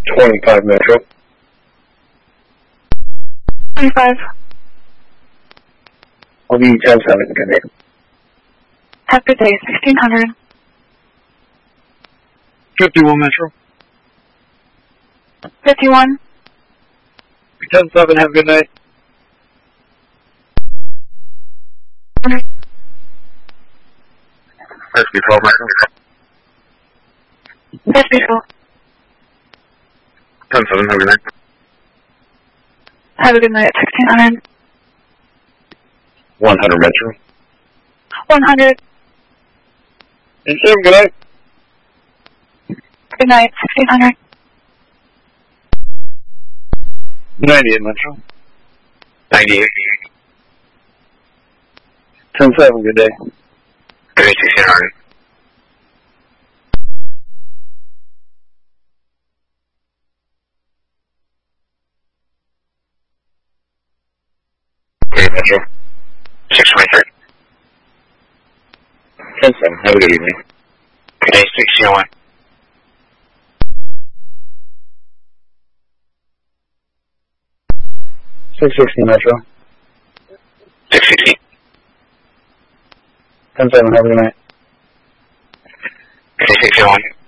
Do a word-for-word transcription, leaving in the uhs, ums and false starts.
twenty-five Metro. twenty-five. I'll be ten seven, good day. Have a good day, sixteen hundred. fifty-one Metro. fifty-one. ten seven, have a good night. S B twelve Metro. S B twelve. ten seven, have a good night. Have a good night, sixteen hundred. one hundred Metro. one hundred. ten seven, good night. Good night, sixteen hundred. ninety-eight Metro. ninety-eight. ten seven, good day. Good day, sixteen hundred. Okay, Metro. six twenty-three. ten seven, have a good evening. Good day, sixteen oh one. six sixty Metro. six sixty. ten seven, have a good night. Good day, sixteen oh one.